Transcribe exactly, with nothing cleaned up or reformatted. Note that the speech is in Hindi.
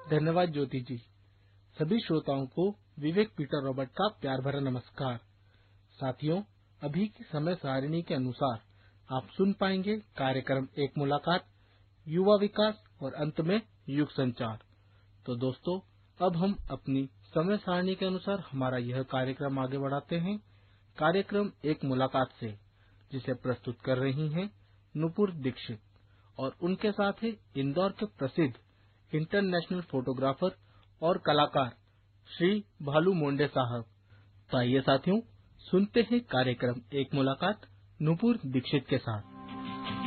धन्यवाद ज्योति जी। सभी श्रोताओं को विवेक पीटर रॉबर्ट का प्यार भरा नमस्कार। साथियों, अभी की समय सारिणी के अनुसार आप सुन पाएंगे कार्यक्रम एक मुलाकात, युवा विकास और अंत में युग संचार। तो दोस्तों, अब हम अपनी समय सारिणी के अनुसार हमारा यह कार्यक्रम आगे बढ़ाते हैं। कार्यक्रम एक मुलाकात से, जिसे प्रस्तुत कर रही हैं नुपुर दीक्षित और उनके साथ ही इंदौर के प्रसिद्ध इंटरनेशनल फोटोग्राफर और कलाकार श्री भालू मोंडे साहब। तो आइए साथियों, सुनते हैं कार्यक्रम एक मुलाकात नुपुर दीक्षित के साथ।